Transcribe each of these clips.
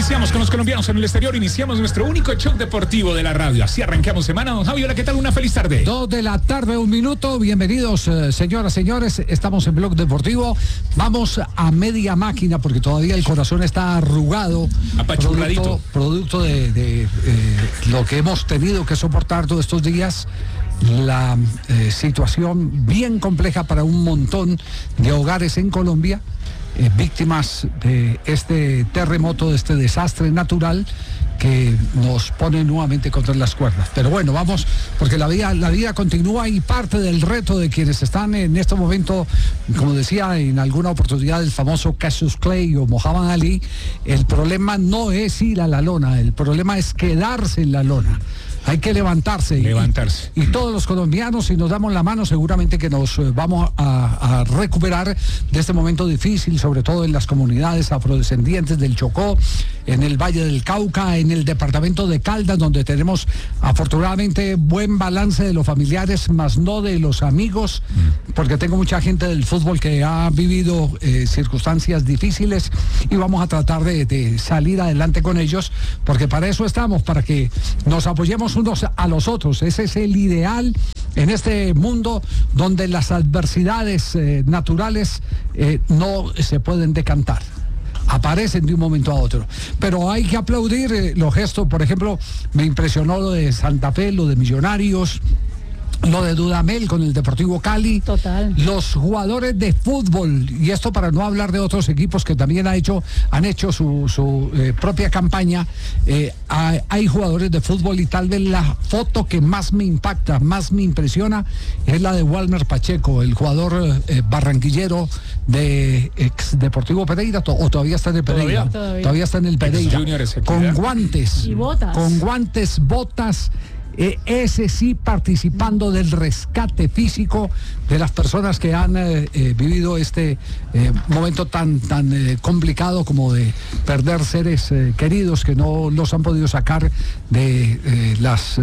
Iniciamos con los colombianos en el exterior, iniciamos nuestro único show deportivo de la radio. Así arrancamos semana, don Javi. Hola, ¿qué tal? Una feliz tarde. 2 de la tarde, 1 minuto. Bienvenidos, señoras, señores. Estamos en Blog Deportivo. Vamos a media máquina porque todavía el corazón está arrugado. Apachurradito. Producto de lo que hemos tenido que soportar todos estos días. La situación bien compleja para un montón de hogares en Colombia. Víctimas de este terremoto, de este desastre natural que nos pone nuevamente contra las cuerdas. Pero bueno, vamos, porque la vida continúa y parte del reto de quienes están en este momento, como decía en alguna oportunidad el famoso Cassius Clay o Muhammad Ali, el problema no es ir a la lona, el problema es quedarse en la lona. Hay que levantarse. Y todos los colombianos, si nos damos la mano, seguramente que nos vamos a recuperar de este momento difícil, sobre todo en las comunidades afrodescendientes del Chocó, en el Valle del Cauca, en el departamento de Caldas, donde tenemos afortunadamente buen balance de los familiares, más no de los amigos, porque tengo mucha gente del fútbol que ha vivido circunstancias difíciles y vamos a tratar de salir adelante con ellos, porque para eso estamos, para que nos apoyemos unos a los otros. Ese es el ideal en este mundo donde las adversidades naturales no se pueden decantar, aparecen de un momento a otro, pero hay que aplaudir los gestos. Por ejemplo, me impresionó lo de Santa Fe, lo de Millonarios, lo de Dudamel con el Deportivo Cali. Total. Los jugadores de fútbol, y esto para no hablar de otros equipos que también han hecho su propia campaña. Hay jugadores de fútbol y tal vez la foto que más me impacta, más me impresiona, es la de Walmer Pacheco, el jugador barranquillero de ex Deportivo Pereira, o todavía está en el Pereira. Todavía está en el Pereira. Con guantes. Y botas. Con guantes, botas. Ese sí participando del rescate físico de las personas que han vivido este momento tan complicado como de perder seres queridos que no los han podido sacar de las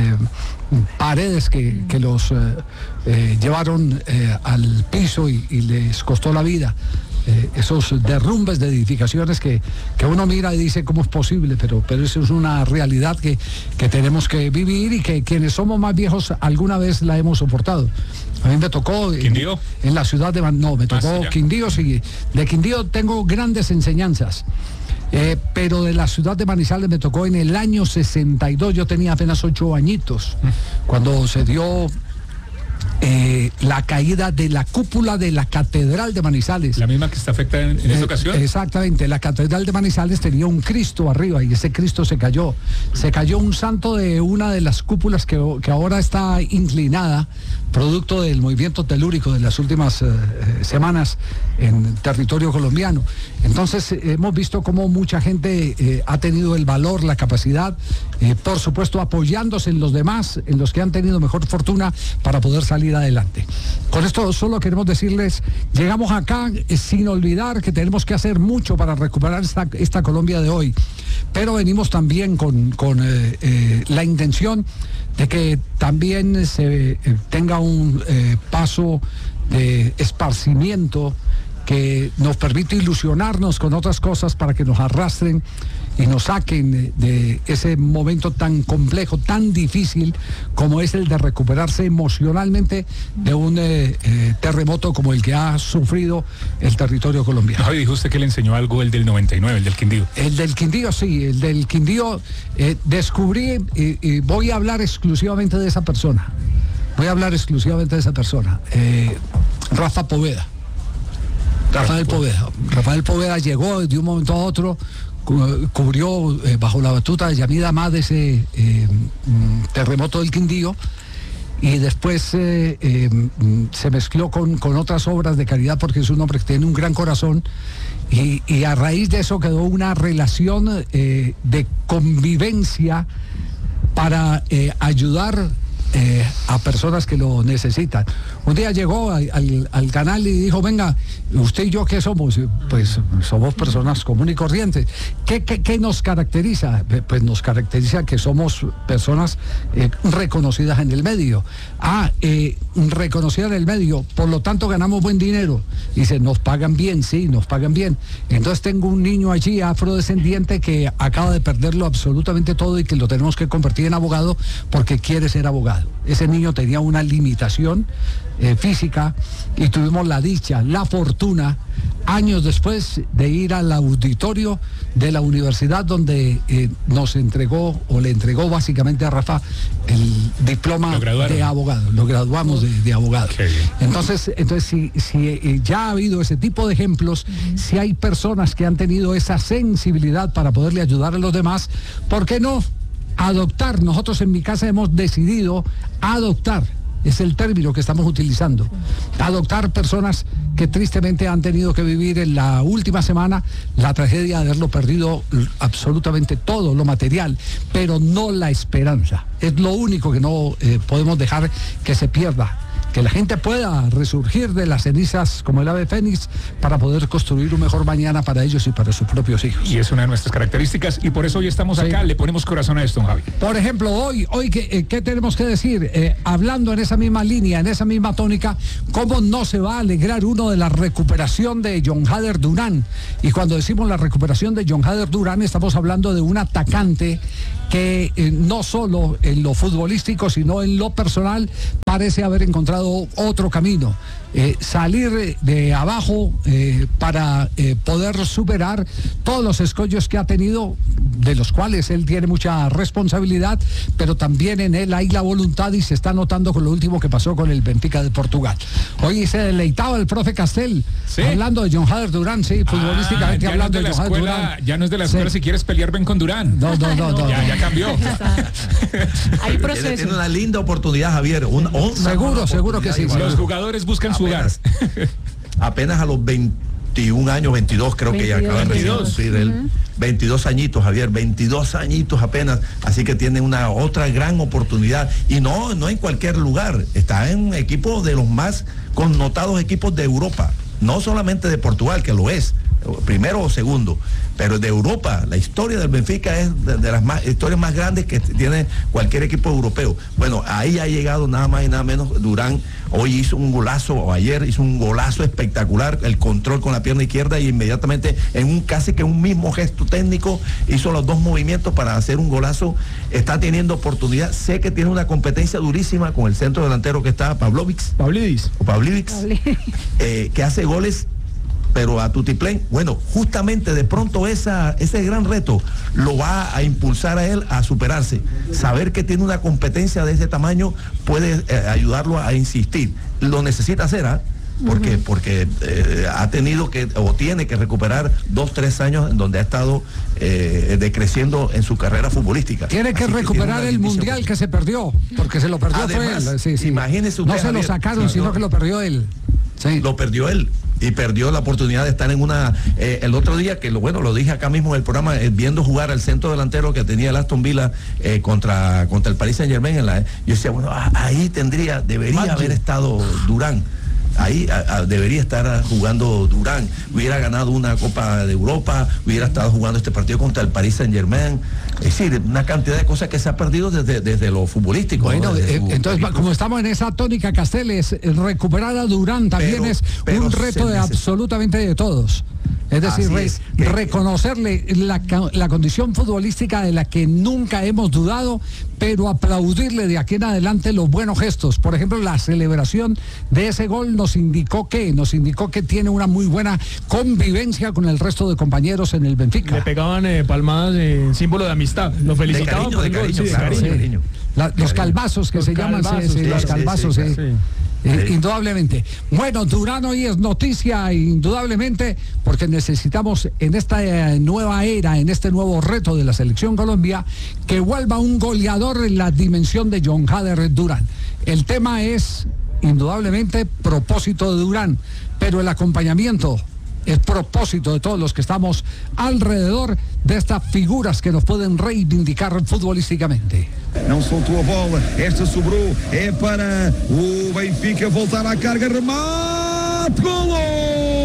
paredes que los llevaron al piso y les costó la vida. Esos derrumbes de edificaciones que uno mira y dice cómo es posible, pero eso es una realidad que tenemos que vivir y que quienes somos más viejos alguna vez la hemos soportado. A mí me tocó en la ciudad de me tocó Quindío, sí. De Quindío tengo grandes enseñanzas. Pero de la ciudad de Manizales me tocó en el año 62, yo tenía apenas 8 añitos, cuando se dio la caída de la cúpula de la Catedral de Manizales. La misma que está afectada en esta ocasión. Exactamente, la Catedral de Manizales tenía un Cristo arriba y ese Cristo se cayó. Se cayó un santo de una de las cúpulas que ahora está inclinada, producto del movimiento telúrico de las últimas semanas en territorio colombiano. Entonces hemos visto cómo mucha gente ha tenido el valor, la capacidad, por supuesto apoyándose en los demás, en los que han tenido mejor fortuna para poder salir adelante. Con esto solo queremos decirles, llegamos acá sin olvidar que tenemos que hacer mucho para recuperar esta Colombia de hoy, pero venimos también con la intención de que también se tenga un paso de esparcimiento que nos permite ilusionarnos con otras cosas para que nos arrastren y nos saquen de ese momento tan complejo, tan difícil como es el de recuperarse emocionalmente de un terremoto como el que ha sufrido el territorio colombiano. Javi, dijo usted que le enseñó algo el del 99, el del Quindío. El del Quindío, sí, el del Quindío descubrí, y voy a hablar exclusivamente de esa persona. Rafa Poveda. Rafael Poveda llegó de un momento a otro, cubrió bajo la batuta de Yamida Amad ese terremoto del Quindío, y después se mezcló con otras obras de caridad porque es un hombre que tiene un gran corazón, y a raíz de eso quedó una relación de convivencia para ayudar a personas que lo necesitan. Un día llegó al canal y dijo, venga, usted y yo, ¿qué somos? Pues somos personas comunes y corrientes. ¿Qué nos caracteriza? Pues nos caracteriza que somos personas reconocidas en el medio. Reconocidas en el medio, por lo tanto ganamos buen dinero. Dice, nos pagan bien, sí, nos pagan bien. Entonces tengo un niño allí afrodescendiente que acaba de perderlo absolutamente todo y que lo tenemos que convertir en abogado porque quiere ser abogado. Ese niño tenía una limitación física y tuvimos la dicha, la fortuna, años después, de ir al auditorio de la universidad donde nos entregó, o le entregó básicamente a Rafa, el diploma de abogado. Lo graduamos de abogado. Entonces si ya ha habido ese tipo de ejemplos, si hay personas que han tenido esa sensibilidad para poderle ayudar a los demás, ¿por qué no adoptar? Nosotros en mi casa hemos decidido adoptar, es el término que estamos utilizando, adoptar personas que tristemente han tenido que vivir en la última semana la tragedia de haberlo perdido absolutamente todo, lo material, pero no la esperanza. Es lo único que no podemos dejar que se pierda. Que la gente pueda resurgir de las cenizas como el ave fénix para poder construir un mejor mañana para ellos y para sus propios hijos. Y es una de nuestras características y por eso hoy estamos acá, le ponemos corazón a esto, Javi. Por ejemplo, hoy ¿qué tenemos que decir? Hablando en esa misma línea, en esa misma tónica, ¿cómo no se va a alegrar uno de la recuperación de John Hader Durán? Y cuando decimos la recuperación de John Hader Durán, estamos hablando de un atacante que no solo en lo futbolístico, sino en lo personal, parece haber encontrado otro camino. Salir de abajo para poder superar todos los escollos que ha tenido, de los cuales él tiene mucha responsabilidad, pero también en él hay la voluntad y se está notando con lo último que pasó con el Benfica de Portugal. Hoy se deleitaba el profe Castel, ¿sí?, hablando de John Hader Durán, sí, futbolísticamente hablando de John Hader Durán. Ya no es de la escuela, sí. Si quieres pelear, ven con Durán. No. Ya cambió. Hay proceso. Tiene una linda oportunidad, Javier. Seguro que sí. Los jugadores buscan su lugar. Apenas a los 21 años, 22 creo 22, que ya acaba de cumplir él. 22 añitos, Javier, 22 añitos apenas, así que tiene una otra gran oportunidad, y no en cualquier lugar, está en un equipo de los más connotados equipos de Europa, no solamente de Portugal, que lo es, primero o segundo, pero de Europa. La historia del Benfica es de las historias más grandes que tiene cualquier equipo europeo. Bueno, ahí ha llegado nada más y nada menos Durán. Hoy hizo un golazo, o ayer hizo un golazo espectacular, el control con la pierna izquierda, y inmediatamente en casi que un mismo gesto técnico hizo los dos movimientos para hacer un golazo. Está teniendo oportunidad. Sé que tiene una competencia durísima con el centro delantero que está Pavlidis, que hace goles pero a tutiplén. Bueno, justamente de pronto ese gran reto lo va a impulsar a él a superarse. Saber que tiene una competencia de ese tamaño puede ayudarlo a insistir. Lo necesita hacer, porque ha tenido o tiene que recuperar 2-3 años en donde ha estado decreciendo en su carrera futbolística. Tiene que recuperar el mundial que se perdió, porque se lo perdió. Además, fue él. Sí. Imagínese usted, no se lo sacaron, sino que lo perdió él. Sí. Lo perdió él. Y perdió la oportunidad de estar en el otro día, que lo dije acá mismo en el programa, viendo jugar al centro delantero que tenía el Aston Villa contra el Paris Saint-Germain. Yo decía, bueno, ahí debería haber estado Durán. Ahí debería estar jugando Durán. Hubiera ganado una Copa de Europa, hubiera estado jugando este partido contra el Paris Saint-Germain. Es decir, una cantidad de cosas que se ha perdido desde lo futbolístico. Bueno, ¿no? Entonces, como estamos en esa tónica, Casteles, recuperar a Durán también es un reto de absolutamente de todos. Es decir, reconocerle la condición futbolística de la que nunca hemos dudado, pero aplaudirle de aquí en adelante los buenos gestos. Por ejemplo, la celebración de ese gol nos indicó que tiene una muy buena convivencia con el resto de compañeros en el Benfica. Le pegaban palmadas en símbolo de amistad. Lo felicitaban por el gol. De cariño. Los calvazos que se llaman, los calvazos. Indudablemente. Bueno, Durán hoy es noticia, indudablemente, porque necesitamos en esta nueva era, en este nuevo reto de la selección Colombia, que vuelva un goleador en la dimensión de John Hader Durán. El tema es, indudablemente, propósito de Durán, pero el acompañamiento es propósito de todos los que estamos alrededor de estas figuras que nos pueden reivindicar futbolísticamente. não soltou a bola, esta sobrou, é para o Benfica voltar à carga, remate, golo!